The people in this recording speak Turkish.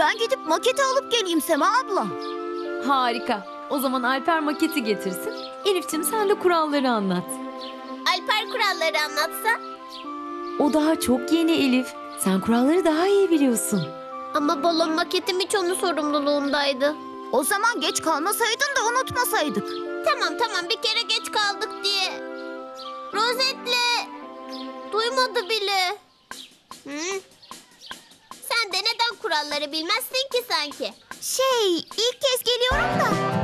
Ben gidip maketi alıp geleyim Sema abla. Harika. O zaman Alper maketi getirsin. Elif'ciğim sen de kuralları anlat. Alper kuralları anlatsa. O daha çok yeni Elif. Sen kuralları daha iyi biliyorsun. Ama balon maketim hiç onun sorumluluğundaydı. O zaman geç kalmasaydın da unutmasaydık. Tamam bir kere geç kaldık diye. Rozet'le duymadı bile. Sen de neden kuralları bilmezsin ki sanki? İlk kez geliyorum da.